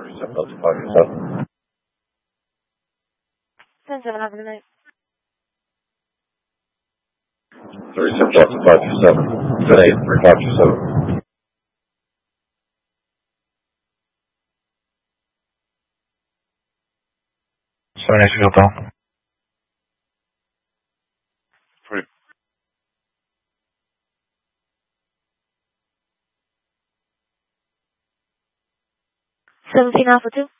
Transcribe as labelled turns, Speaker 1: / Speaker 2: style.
Speaker 1: 37 Delta 5 yourself.
Speaker 2: 10-7, have a good night.
Speaker 1: 37 Delta 5 yourself. Good 8, reply to yourself.
Speaker 3: Sorry, next Delta.
Speaker 2: 17 Alpha 2.